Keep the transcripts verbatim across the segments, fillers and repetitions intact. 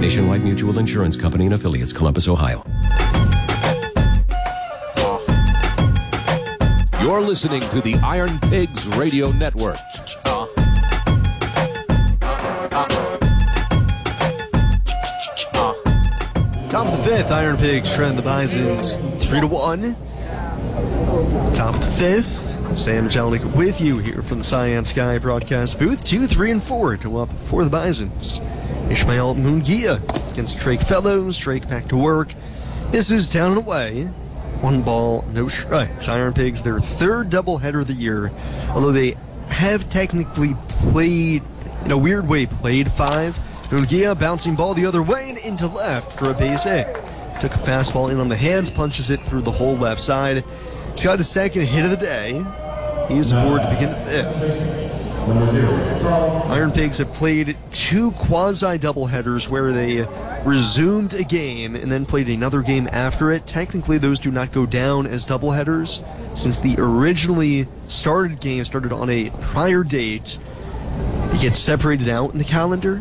Nationwide Mutual Insurance Company and affiliates, Columbus, Ohio. You're listening to the Iron Pigs Radio Network. Top of the fifth, Iron Pigs trend the Bisons three to one. Top of the fifth, Sam Jelinek with you here from the Cyan Sky broadcast booth. Two, three, and four to up for the Bisons. Ishmael Mungia against Drake Fellows. Drake back to work. This is down and away. One ball, no strikes. Iron Pigs, their third doubleheader of the year. Although they have technically played, in a weird way, played five. Mungia bouncing ball the other way and into left for a base hit. Took a fastball in on the hands, punches it through the whole left side. He's got his second hit of the day. He's aboard to begin the fifth. Iron Pigs have played two quasi-doubleheaders where they resumed a game and then played another game after it. Technically, those do not go down as doubleheaders since the originally started game started on a prior date. They get separated out in the calendar.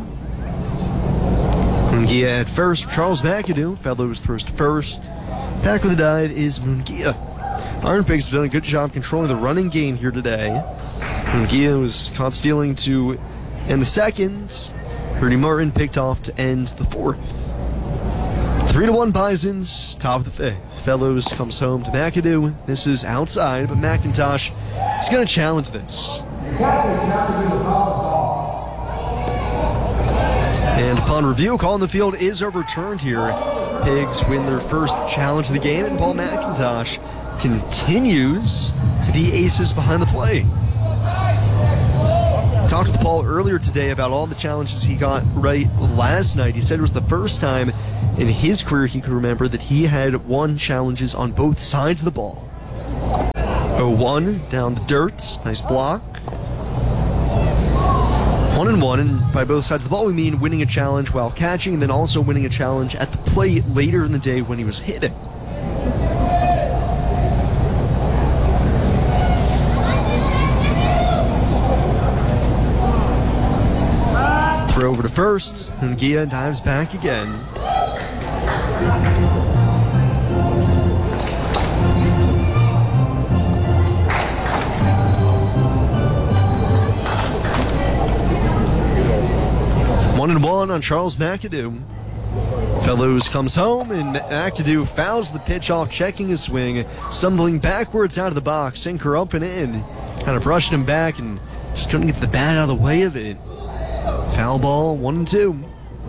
Mungia at first, Charles McAdoo. Fellows throws to first. Back with the dive is Mungia. Iron Pigs have done a good job controlling the running game here today. Mungia was caught stealing to end the second. Rudy Martin picked off to end the fourth. Three to one Bisons, top of the fifth. Fellows comes home to McAdoo. This is outside, but McIntosh is going to challenge this. And upon review, call in the field is overturned here. Pigs win their first challenge of the game, and Paul McIntosh continues to be aces behind the plate. Talked with Paul earlier today about all the challenges he got right last night. He said it was the first time in his career he could remember that he had won challenges on both sides of the ball. oh one down the dirt, nice block. One and one, and by both sides of the ball we mean winning a challenge while catching and then also winning a challenge at the plate later in the day when he was hitting. Throw over to first, Mungia dives back again. One and one on Charles McAdoo. Fellows comes home, and McAdoo fouls the pitch off, checking his swing, stumbling backwards out of the box, sinker up and in. Kind of brushed him back and just couldn't get the bat out of the way of it. Foul ball, one and two.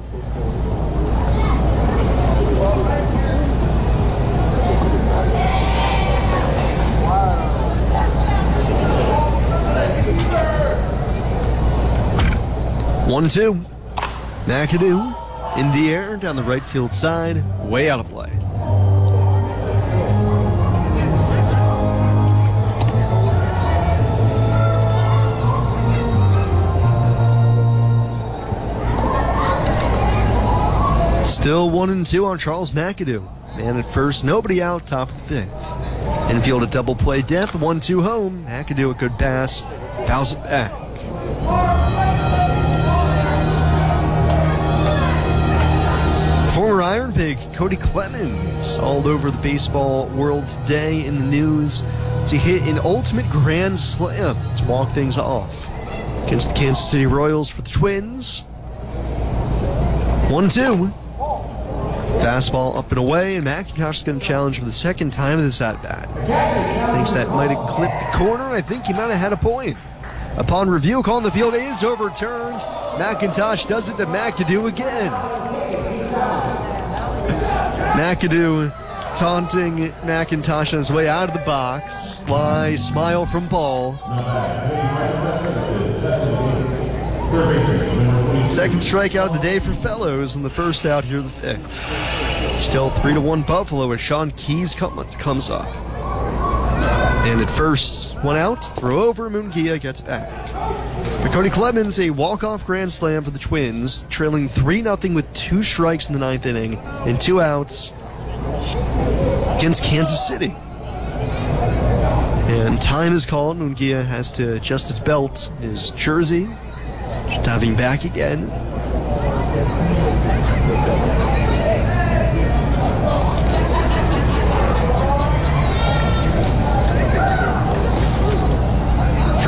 One and two. McAdoo in the air down the right field side, way out of play. Still one and two on Charles McAdoo. Man at first, nobody out, top of the fifth. Infield a double play depth, one two home. McAdoo a good pass, fouls it back. Former Iron Pig Cody Clemens all over the baseball world today in the news as he hit an ultimate grand slam to walk things off against the Kansas City Royals for the Twins. one two. Fastball up and away, and McIntosh is going to challenge for the second time of this at-bat. Thinks that might have clipped the corner, and I think he might have had a point. Upon review, call in the field is overturned. McIntosh does it to McAdoo again. McAdoo taunting McIntosh on his way out of the box. Sly smile from Paul. Second strikeout of the day for Fellows, and the first out here the fifth. Still three to one Buffalo as Sean Keys comes up. And at first, one out, throw over, Mungia gets back. For Cody Clemens, a walk-off grand slam for the Twins, trailing three nothing with two strikes in the ninth inning and two outs against Kansas City. And time is called. Mungia has to adjust his belt, his jersey. Diving back again.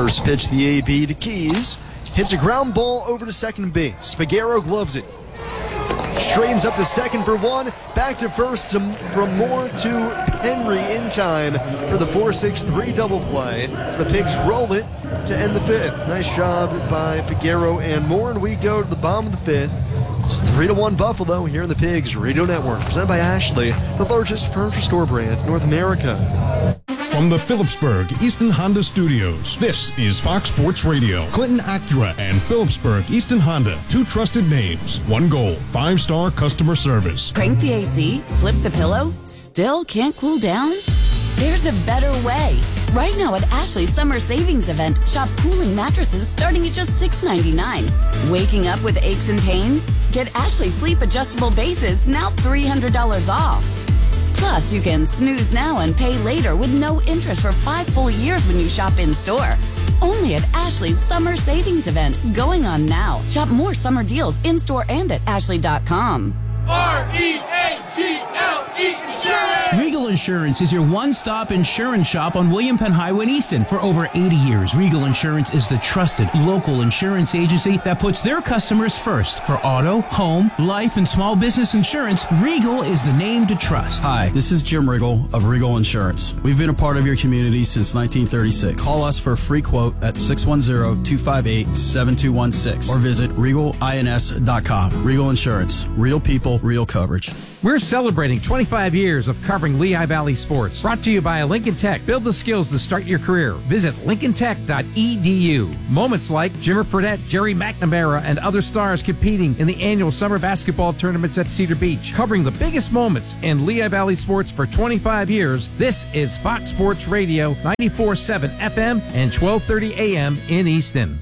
First pitch, the A B to Keys. Hits a ground ball over to second base. Pagero gloves it. Straightens up to second for one. Back to first to, from Moore to Henry in time for the four six three double play. So the Pigs roll it to end the fifth. Nice job by Pagero and Moore. And we go to the bottom of the fifth. It's three to one Buffalo here in the Pigs Radio Network. Presented by Ashley, the largest furniture store brand in North America. From the Phillipsburg Easton Honda Studios, this is Fox Sports Radio. Clinton Acura and Phillipsburg Easton Honda, two trusted names, one goal, five-star customer service. Crank the A C, flip the pillow, still can't cool down? There's a better way. Right now at Ashley's Summer Savings Event, shop cooling mattresses starting at just six ninety-nine. Waking up with aches and pains? Get Ashley Sleep Adjustable Bases, now three hundred dollars off. Plus, you can snooze now and pay later with no interest for five full years when you shop in-store. Only at Ashley's Summer Savings Event, going on now. Shop more summer deals in-store and at ashley dot com. R E A G L E Insurance! Regal Insurance is your one-stop insurance shop on William Penn Highway in Easton. For over eighty years, Regal Insurance is the trusted local insurance agency that puts their customers first. For auto, home, life, and small business insurance, Regal is the name to trust. Hi, this is Jim Riggle of Regal Insurance. We've been a part of your community since nineteen thirty-six. Call us for a free quote at six one zero, two five eight, seven two one six or visit regal ins dot com. Regal Insurance. Real people, real coverage. We're celebrating twenty-five years of covering Lehigh Valley sports. Brought to you by Lincoln Tech. Build the skills to start your career. Visit lincoln tech dot e d u. Moments like Jimmer Fredette, Jerry McNamara, and other stars competing in the annual summer basketball tournaments at Cedar Beach. Covering the biggest moments in Lehigh Valley sports for twenty-five years, this is Fox Sports Radio, ninety-four point seven F M and twelve thirty A M in Easton.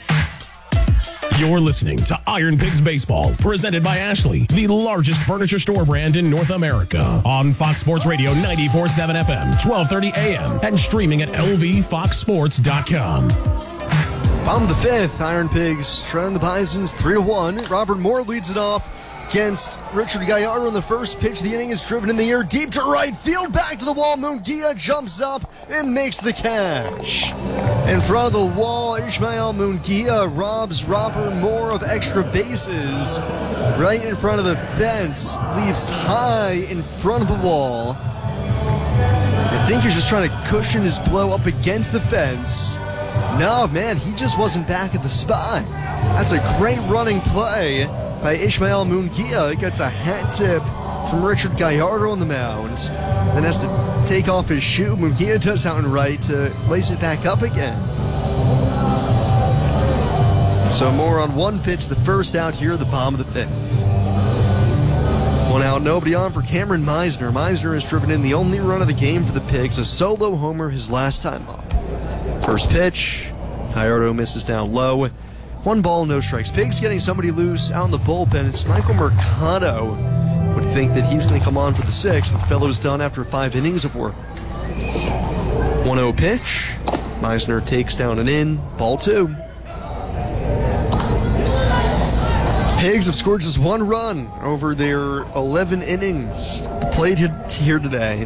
You're listening to Iron Pigs Baseball, presented by Ashley, the largest furniture store brand in North America. On Fox Sports Radio ninety-four point seven F M, twelve thirty A M, and streaming at L V fox sports dot com. Bottom of the fifth, Iron Pigs trailing the Bisons three to one. Robert Moore leads it off against Richard Gallardo in the first pitch. The inning is driven in the air, deep to right field, back to the wall. Munguia jumps up and makes the catch. In front of the wall, Ishmael Munguia robs Robert Moore of extra bases. Right in front of the fence, leaves high in front of the wall. I think he's just trying to cushion his blow up against the fence. No, man, he just wasn't back at the spot. That's a great running play by Ishmael Munguia. He gets a hat tip from Richard Gallardo on the mound. Then has to take off his shoe. Munguia does out and right to lace it back up again. So more on one pitch, the first out here at the bottom of the fifth. One out, nobody on for Cameron Meisner. Meisner has driven in the only run of the game for the Pigs, a solo homer his last time up. First pitch, Gallardo misses down low. One ball, no strikes. Pigs getting somebody loose out in the bullpen. It's Michael Mercado. Would think that he's going to come on for the sixth. The fellow's done after five innings of work. one oh pitch. Meisner takes down and in. Ball two. Pigs have scored just one run over their eleven innings played here today.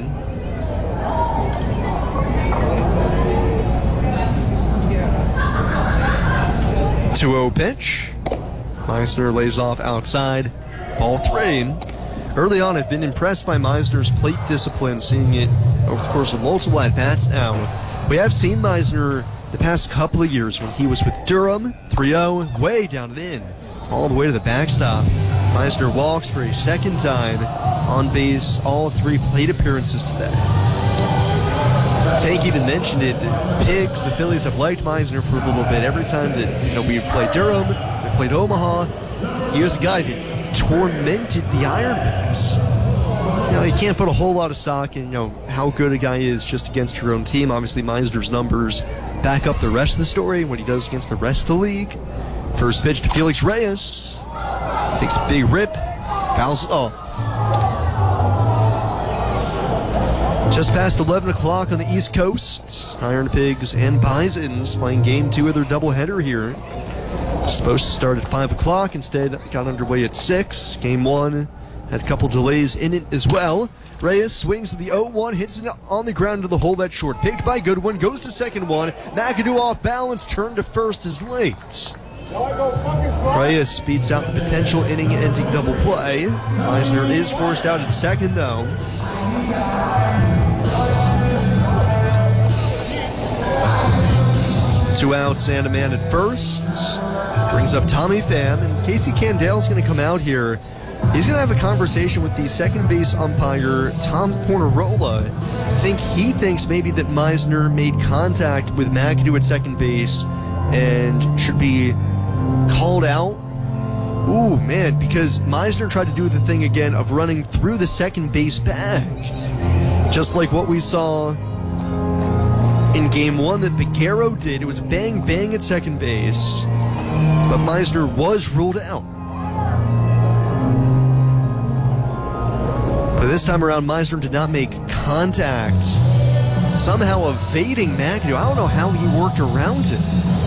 two oh pitch. Meisner lays off outside. Ball three. Early on, I've been impressed by Meisner's plate discipline, seeing it over the course of multiple at-bats now. We have seen Meisner the past couple of years when he was with Durham, three oh, way down and in, all the way to the backstop. Meisner walks for a second time on base, all three plate appearances today. Tank even mentioned it. Pigs, the Phillies have liked Meisner for a little bit. Every time that you know we played Durham, we played Omaha, he was the guy that tormented the Iron Pigs. You know, you can't put a whole lot of stock in you know how good a guy is just against your own team. Obviously, Meisner's numbers back up the rest of the story, what he does against the rest of the league. First pitch to Felix Reyes. Takes a big rip. Fouls it off. Just past eleven o'clock on the East Coast. Iron Pigs and Bisons playing game two of their doubleheader here. Supposed to start at five o'clock. Instead, got underway at six. Game one Had a couple delays in it as well. Reyes swings to the oh one, hits it on the ground to the hole. That's short. Picked by Goodwin, goes to second one. McAdoo off balance, turn to first is late. Reyes beats out the potential inning-ending double play. Meisner is forced out at second, though. Two outs and a man at first. Brings up Tommy Pham, and Casey Candale's going to come out here. He's going to have a conversation with the second base umpire, Tom Fornarola. I think he thinks maybe that Meisner made contact with McAdoo at second base and should be called out. Ooh, man, because Meisner tried to do the thing again of running through the second base bag. Just like what we saw in game one that Peguero did. It was a bang-bang at second base, but Meisner was ruled out. But this time around, Meisner did not make contact, somehow evading McAdoo. I don't know how he worked around it.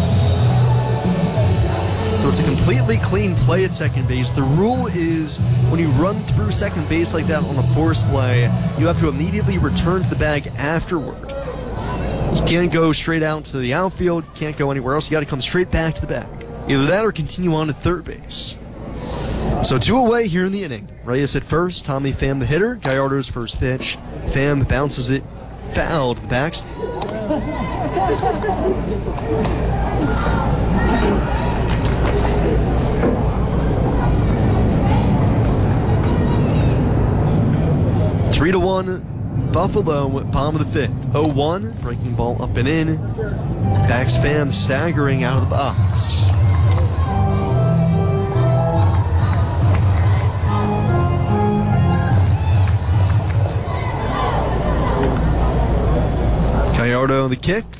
So it's a completely clean play at second base. The rule is when you run through second base like that on a force play, you have to immediately return to the bag afterward. You can't go straight out to the outfield. You can't go anywhere else. You got to come straight back to the bag. Either that or continue on to third base. So two away here in the inning. Reyes at first, Tommy Pham the hitter. Gallardo's first pitch. Pham bounces it foul to the backs. Three to one. Buffalo, bottom of the fifth. oh one, breaking ball up and in. Pax Pham staggering out of the box. Gallardo the kick.